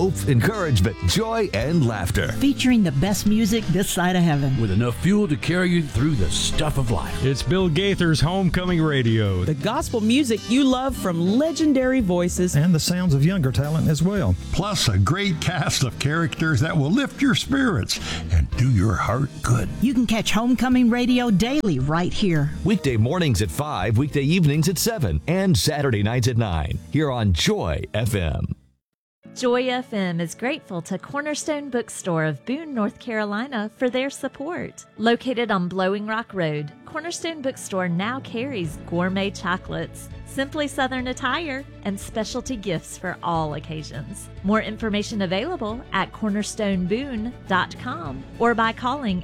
hope, encouragement, joy, and laughter. Featuring the best music this side of heaven. With enough fuel to carry you through the stuff of life. It's Bill Gaither's Homecoming Radio. The gospel music you love from legendary voices. And the sounds of younger talent as well. Plus a great cast of characters that will lift your spirits and do your heart good. You can catch Homecoming Radio daily right here. Weekday mornings at 5, weekday evenings at 7, and Saturday nights at 9, here on Joy FM. Joy FM is grateful to Cornerstone Bookstore of Boone, North Carolina for their support. Located on Blowing Rock Road, Cornerstone Bookstore now carries gourmet chocolates, Simply Southern attire, and specialty gifts for all occasions. More information available at cornerstoneboone.com or by calling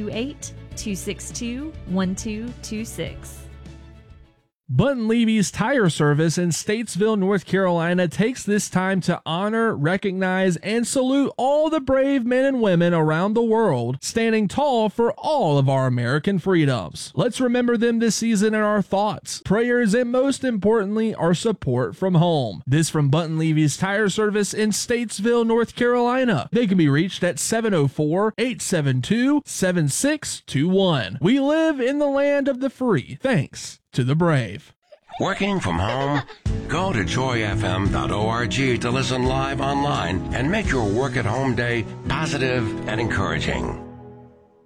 828-262-1226. Button Levy's Tire Service in Statesville, North Carolina takes this time to honor, recognize, and salute all the brave men and women around the world standing tall for all of our American freedoms. Let's remember them this season in our thoughts, prayers, and most importantly, our support from home. This from Button Levy's Tire Service in Statesville, North Carolina. They can be reached at 704-872-7621. We live in the land of the free. Thanks to the brave. Working from home? Go to joyfm.org to listen live online and make your work at home day positive and encouraging.